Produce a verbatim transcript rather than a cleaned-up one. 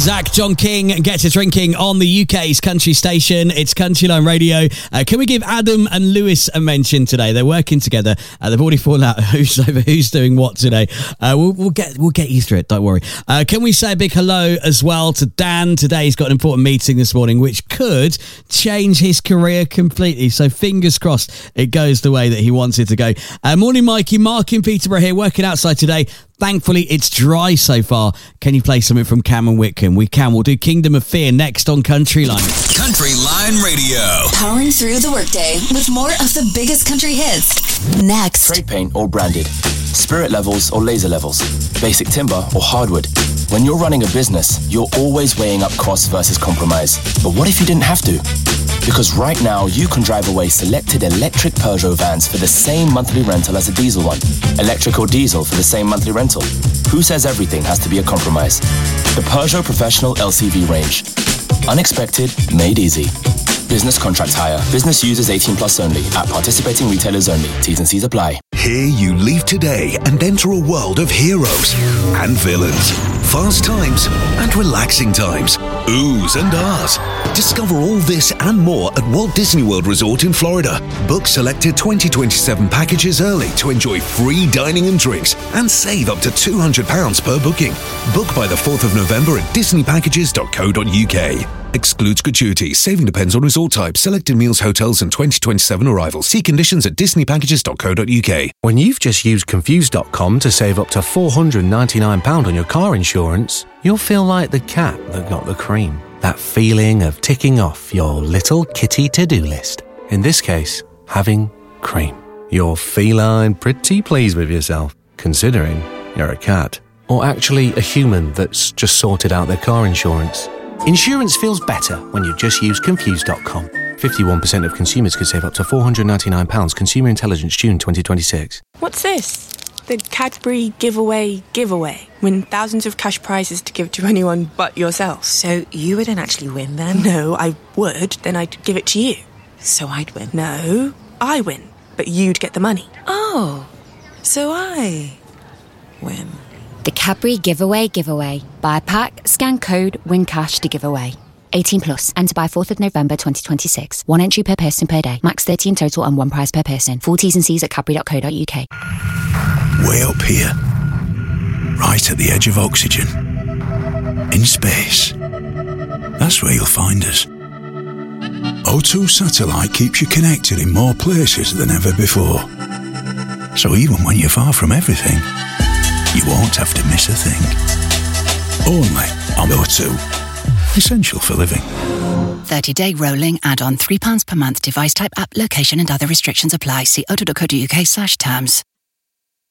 Zach John King gets us drinking on the U K's country station. It's Country Line Radio. Uh, can we give Adam and Lewis a mention today? They're working together. Uh, they've already fallen out who's over who's doing what today. Uh, we'll, we'll get we'll get you through it. Don't worry. Uh, can we say a big hello as well to Dan? Today he's got an important meeting this morning, which could change his career completely. So fingers crossed it goes the way that he wants it to go. Uh, morning, Mikey. Mark in Peterborough here, working outside today. Thankfully, it's dry so far. Can you play something from Cam and Whitcomb? We can. We'll do Kingdom of Fear next on Country Line. Country Line Radio. Powering through the workday with more of the biggest country hits. Next. Spray paint or branded. Spirit levels or laser levels. Basic timber or hardwood. When you're running a business, you're always weighing up cost versus compromise. But what if you didn't have to? Because right now, you can drive away selected electric Peugeot vans for the same monthly rental as a diesel one. Electric or diesel for the same monthly rental. Who says everything has to be a compromise? The Peugeot Professional L C V range. Unexpected, made easy. Business contract hire. Business users eighteen plus only. At participating retailers only. T's and C's apply. Here you leave today and enter a world of heroes and villains, fast times and relaxing times, oohs and ahs. Discover all this and more at Walt Disney World Resort in Florida. Book selected twenty twenty-seven packages early to enjoy free dining and drinks and save up to two hundred pounds per booking. Book by the fourth of November at disney packages dot co dot uk. Excludes gratuity. Saving depends on resort type, selected meals, hotels and twenty twenty-seven arrivals. See conditions at disney packages dot co dot uk. When you've just used confused dot com to save up to four hundred ninety-nine pounds on your car insurance, you'll feel like the cat that got the cream. That feeling of ticking off your little kitty to-do list. In this case, having cream. You're feline pretty pleased with yourself, considering you're a cat. Or actually a human that's just sorted out their car insurance. Insurance feels better when you just use confused dot com. fifty-one percent of consumers could save up to four hundred ninety-nine pounds. Consumer Intelligence, June twenty twenty-six. What's this? The Cadbury giveaway giveaway. Win thousands of cash prizes to give to anyone but yourself. So you wouldn't actually win then? No, I would. Then I'd give it to you. So I'd win? No, I win. But you'd get the money. Oh, so I win. The Cadbury Giveaway Giveaway. Buy a pack, scan code, win cash to give away. eighteen plus. Enter by fourth of November twenty twenty-six. One entry per person per day. Max thirty in total and one prize per person. Full T's and C's at cadbury dot co dot uk. Way up here. Right at the edge of oxygen. In space. That's where you'll find us. O two Satellite keeps you connected in more places than ever before. So even when you're far from everything, you won't have to miss a thing. Only on O two. Essential for living. thirty-day rolling add-on three pounds per month. Device type, app, location and other restrictions apply. See o two dot co dot uk slash terms.